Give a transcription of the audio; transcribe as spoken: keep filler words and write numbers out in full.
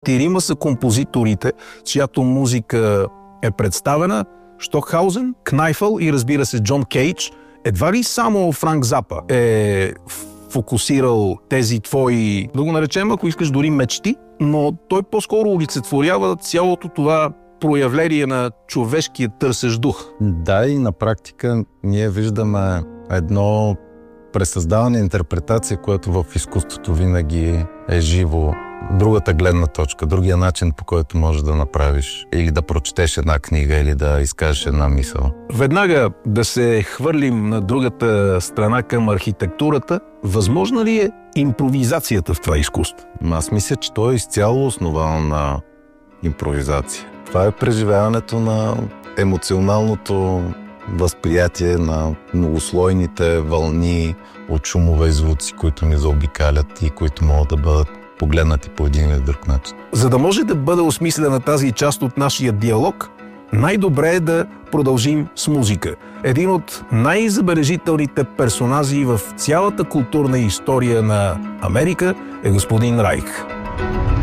четирима са композиторите, чиято музика е представена. Стокхаузен, Кнайфъл и разбира се Джон Кейдж. Едва ли само Франк Запа е фокусирал тези твои, да го наречем, ако искаш, дори мечти, но той по-скоро олицетворява цялото това проявление на човешкия търсещ дух. Да, и на практика ние виждаме едно пресъздаване, интерпретация, което в изкуството винаги е живо. Другата гледна точка, другия начин, по който можеш да направиш или да прочетеш една книга, или да изкажеш една мисъл. Веднага да се хвърлим на другата страна към архитектурата. Възможна ли е импровизацията в това изкуство? Аз мисля, че то е изцяло основано на импровизация. Това е преживяването на емоционалното възприятие на многослойните вълни от шумове и звуци, които ни заобикалят и които могат да бъдат погледнати по един или друг начин. За да може да бъде осмислена тази част от нашия диалог, най-добре е да продължим с музика. Един от най-забележителните персонажи в цялата културна история на Америка е господин Райх.